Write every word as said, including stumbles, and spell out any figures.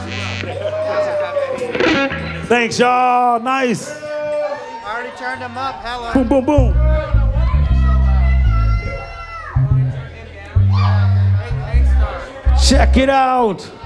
Thanks, y'all. Nice. I already turned them up. Hella. Boom, boom, boom. Check it out.